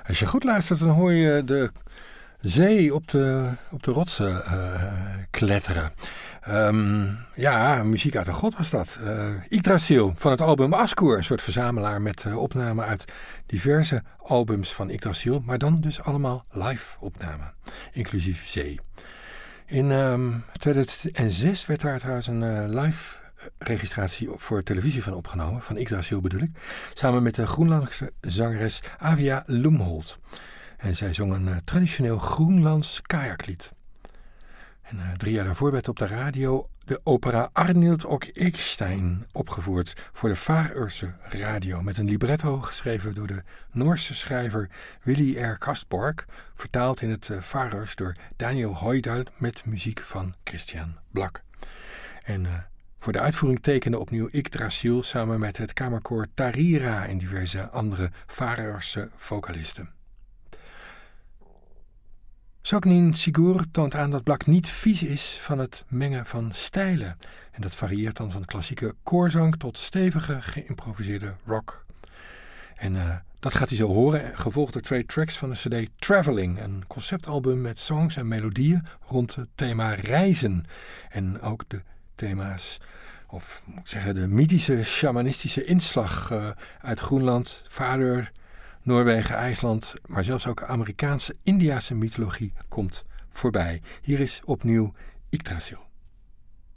Als je goed luistert, dan hoor je de zee op de rotsen kletteren. Muziek uit de god was dat. Yggdrasil van het album Askur, een soort verzamelaar met opnamen uit diverse albums van Yggdrasil, maar dan dus allemaal live opnamen, inclusief zee. In 2006 werd daar trouwens een live registratie voor televisie van opgenomen, van Yggdrasil bedoel ik, samen met de Groenlandse zangeres Avia Lumholt. En zij zong een traditioneel Groenlands kajaklied. En 3 jaar daarvoor werd op de radio de opera Arnild och Ekstein opgevoerd voor de Faerse radio, met een libretto geschreven door de Noorse schrijver Willy R. Kastborg, vertaald in het Faroes door Daniel Hoydal met muziek van Christian Blak. En voor de uitvoering tekende opnieuw Yggdrasil samen met het kamerkoor Tarira en diverse andere Faroese vocalisten. Sognin Sigur toont aan dat Blak niet vies is van het mengen van stijlen. En dat varieert dan van klassieke koorzang tot stevige geïmproviseerde rock. En dat gaat hij zo horen, gevolgd door 2 tracks van de cd Traveling, een conceptalbum met songs en melodieën rond het thema reizen. En ook de thema's, of moet ik zeggen, de mythische shamanistische inslag uit Groenland, Faroe, Noorwegen, IJsland, maar zelfs ook Amerikaanse, Indiase mythologie komt voorbij. Hier is opnieuw Yggdrasil.